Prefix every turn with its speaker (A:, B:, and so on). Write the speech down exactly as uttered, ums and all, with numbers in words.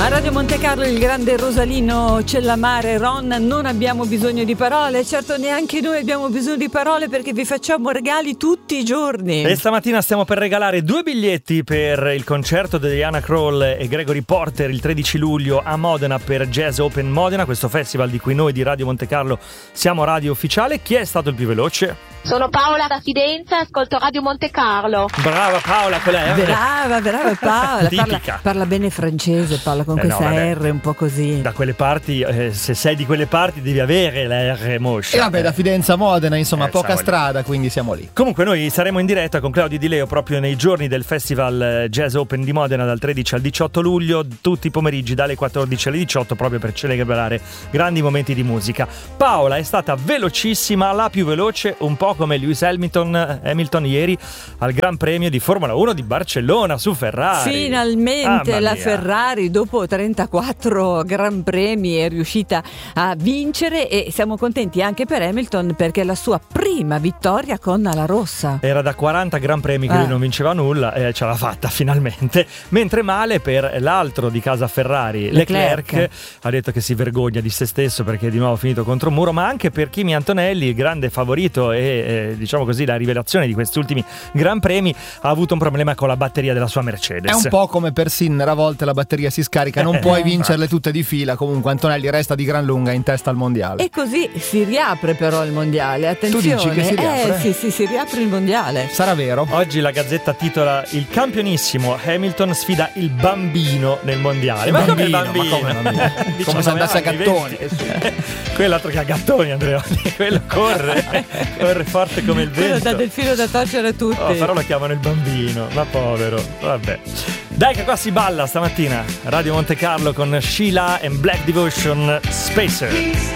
A: A Radio Monte Carlo il grande Rosalino Cellamare, Ron, non abbiamo bisogno di parole, certo neanche noi abbiamo bisogno di parole perché vi facciamo regali tutti i giorni.
B: E stamattina stiamo per regalare due biglietti per il concerto di Diana Krall e Gregory Porter il tredici luglio a Modena per Jazz Open Modena, questo festival di cui noi di Radio Monte Carlo siamo radio ufficiale. Chi è stato il più veloce?
C: Sono Paola da Fidenza, ascolto Radio Monte Carlo.
B: Brava Paola, quella è
A: Brava, brava Paola.
B: Tipica.
A: Parla, parla bene francese, parla con
B: Eh
A: questa
B: no,
A: R un po' così.
B: Da quelle parti, eh, se sei di quelle parti devi avere la R moscia.
D: E vabbè, da Fidenza a Modena, insomma,
B: Eh,
D: poca
B: siamo lì.
D: strada, quindi siamo lì.
B: Comunque noi saremo in diretta con Claudio Di Leo proprio nei giorni del Festival Jazz Open di Modena dal tredici al diciotto luglio, tutti i pomeriggi dalle quattordici alle diciotto, proprio per celebrare grandi momenti di musica. Paola è stata velocissima, la più veloce, un po' come Lewis Hamilton, Hamilton ieri al Gran Premio di Formula uno di Barcellona su Ferrari.
A: Finalmente
B: Mamma
A: la
B: mia.
A: Ferrari dopo trentaquattro Gran Premi è riuscita a vincere e siamo contenti anche per Hamilton perché è la sua prima vittoria con la rossa.
B: Era da quaranta Gran Premi che
A: Eh.
B: lui non vinceva nulla e ce l'ha fatta finalmente. Mentre male per l'altro di casa Ferrari, Leclerc.
A: Leclerc.
B: Ha detto che si vergogna di se stesso perché è di nuovo finito contro un muro, ma anche per Kimi Antonelli, il grande favorito e eh, diciamo così la rivelazione di questi ultimi Gran Premi, ha avuto un problema con la batteria della sua Mercedes.
D: È un po' come per Sinner, a volte la batteria si scarica, non
B: Eh,
D: puoi
B: eh,
D: vincerle tutte di fila. Comunque Antonelli resta di gran lunga in testa al mondiale.
A: E così si riapre però il mondiale, attenzione.
D: Tu dici che si riapre?
A: Eh sì, sì, si riapre il mondiale.
D: Sarà vero?
B: Oggi la Gazzetta titola: il campionissimo Hamilton sfida il bambino nel mondiale. Ma come il bambino?
D: ma come bambino? Come se
B: diciannove
D: andasse a
B: anni,
D: gattoni.
B: venti. Quell'altro che ha gattoni, Andreoni. Quello corre, corre forte come il
A: Quello
B: vento.
A: dà del filo da torcere a tutti.
B: Oh, però lo chiamano il bambino, ma povero. Vabbè. Dai che qua si balla stamattina. Radio Monte Carlo con Sheila and Black Devotion, Spacer.